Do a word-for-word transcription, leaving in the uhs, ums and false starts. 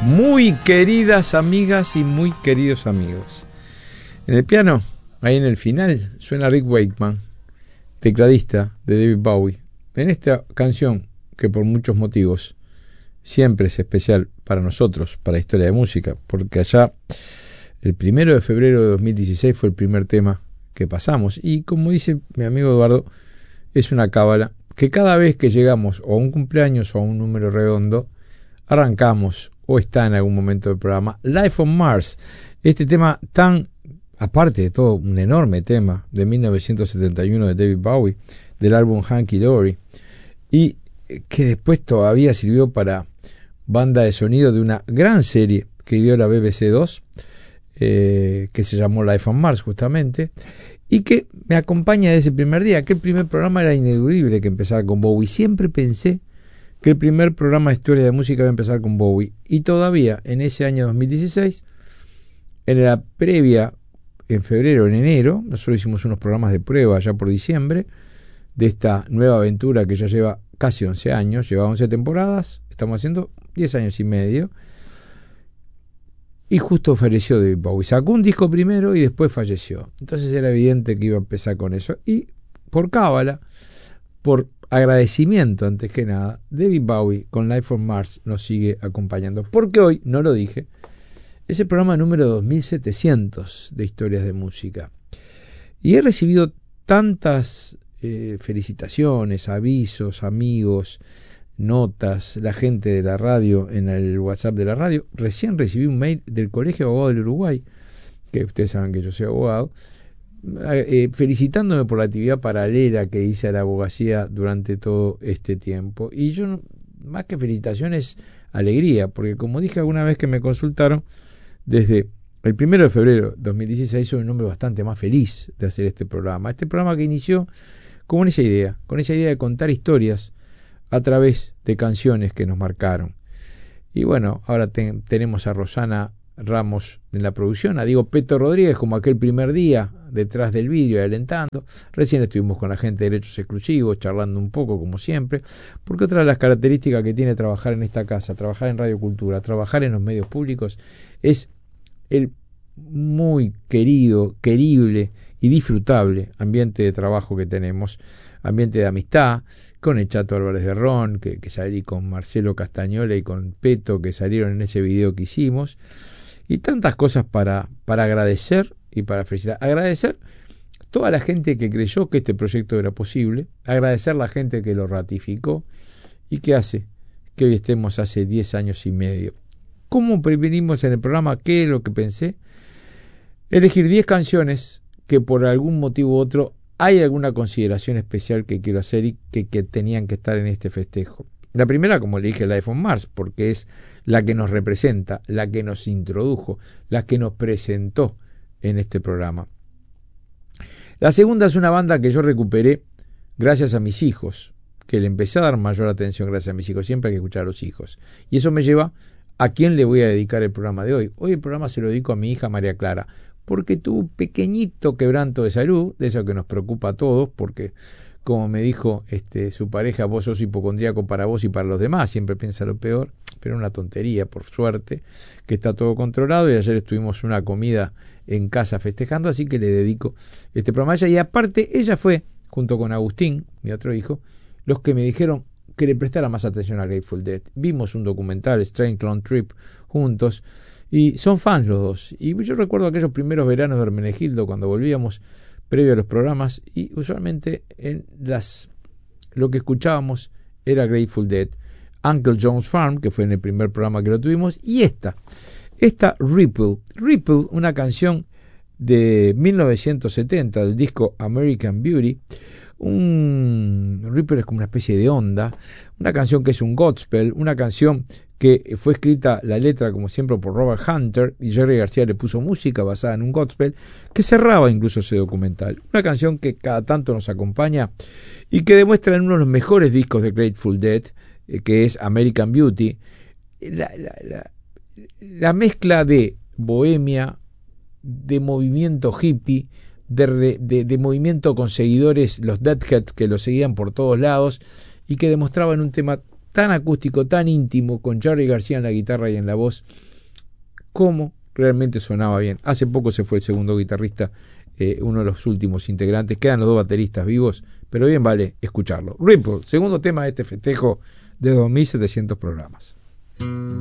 Muy queridas amigas y muy queridos amigos. En el piano, ahí en el final, suena Rick Wakeman, tecladista de David Bowie. En esta canción, que por muchos motivos siempre es especial para nosotros, para la historia de música, porque allá el primero de febrero de dos mil dieciséis fue el primer tema que pasamos. Y como dice mi amigo Eduardo, es una cábala que cada vez que llegamos o a un cumpleaños o a un número redondo, arrancamos o está en algún momento del programa Life on Mars, este tema tan, aparte de todo, un enorme tema de mil novecientos setenta y uno de David Bowie, del álbum Hunky Dory, y que después todavía sirvió para banda de sonido de una gran serie que dio la B B C dos, eh, que se llamó Life on Mars justamente, y que me acompaña desde ese primer día. Que el primer programa era ineludible que empezara con Bowie. Siempre pensé que el primer programa de historia de música iba a empezar con Bowie, y todavía en ese año dos mil dieciséis, en la previa, en febrero, en enero, nosotros hicimos unos programas de prueba ya por diciembre de esta nueva aventura que ya lleva casi once años, lleva once temporadas, estamos haciendo diez años y medio, y justo falleció David Bowie. Sacó un disco primero y después falleció, entonces era evidente que iba a empezar con eso, y por cábala, por agradecimiento antes que nada, David Bowie con Life on Mars nos sigue acompañando, porque hoy, no lo dije, es el programa número dos mil setecientos de Historias de Música, y he recibido tantas eh, felicitaciones, avisos, amigos, notas, la gente de la radio en el WhatsApp de la radio. Recién recibí un mail del Colegio de Abogados del Uruguay, que ustedes saben que yo soy abogado, Eh, felicitándome por la actividad paralela que hice a la abogacía durante todo este tiempo. Y yo, más que felicitaciones, alegría, porque como dije alguna vez que me consultaron, desde el primero de febrero de dos mil dieciséis soy un hombre bastante más feliz de hacer este programa. Este programa que inició con esa idea, con esa idea de contar historias a través de canciones que nos marcaron. Y bueno, ahora te, tenemos a Rosana Ramos en la producción, a Diego Peto Rodríguez como aquel primer día detrás del vídeo y alentando. Recién estuvimos con la gente de derechos exclusivos charlando un poco como siempre, porque otra de las características que tiene trabajar en esta casa, trabajar en Radio Cultura, trabajar en los medios públicos, es el muy querido, querible y disfrutable ambiente de trabajo que tenemos, ambiente de amistad, con el Chato Álvarez de Ron, que, que salí con Marcelo Castañola y con Peto, que salieron en ese video que hicimos, y tantas cosas para, para agradecer y para felicitar. Agradecer toda la gente que creyó que este proyecto era posible, agradecer la gente que lo ratificó y que hace que hoy estemos hace diez años y medio. ¿Cómo prevenimos en el programa? ¿Qué es lo que pensé? Elegir diez canciones que por algún motivo u otro hay alguna consideración especial que quiero hacer y que, que tenían que estar en este festejo. La primera, como le dije, la Life on Mars, porque es la que nos representa, la que nos introdujo, la que nos presentó en este programa. La segunda es una banda que yo recuperé gracias a mis hijos, que le empecé a dar mayor atención gracias a mis hijos. Siempre hay que escuchar a los hijos. Y eso me lleva a quién le voy a dedicar el programa de hoy. Hoy el programa se lo dedico a mi hija María Clara, porque tuvo un pequeñito quebranto de salud, de eso que nos preocupa a todos, porque como me dijo este, su pareja, vos sos hipocondríaco para vos y para los demás, siempre piensa lo peor, pero una tontería, por suerte, que está todo controlado, y ayer estuvimos una comida en casa festejando, así que le dedico este programa a ella, y aparte ella fue, junto con Agustín, mi otro hijo, los que me dijeron que le prestara más atención a Grateful Dead. Vimos un documental, Strange Clone Trip, juntos, y son fans los dos, y yo recuerdo aquellos primeros veranos de Hermenegildo, cuando volvíamos previo a los programas, y usualmente en las lo que escuchábamos era Grateful Dead, Uncle John's Farm, que fue en el primer programa que lo tuvimos, y esta, esta Ripple, Ripple, una canción de mil novecientos setenta del disco American Beauty. Un Ripple es como una especie de onda, una canción que es un gospel, una canción que fue escrita la letra como siempre por Robert Hunter, y Jerry García le puso música basada en un gospel que cerraba incluso ese documental. Una canción que cada tanto nos acompaña y que demuestra en uno de los mejores discos de Grateful Dead, eh, que es American Beauty, la, la, la, la mezcla de bohemia, de movimiento hippie, de, de, de movimiento con seguidores, los Deadheads, que lo seguían por todos lados y que demostraban un tema tan acústico, tan íntimo, con Charly García en la guitarra y en la voz, cómo realmente sonaba bien. Hace poco se fue el segundo guitarrista, eh, uno de los últimos integrantes, quedan los dos bateristas vivos, pero bien vale escucharlo. Ripple, segundo tema de este festejo de dos mil setecientos programas.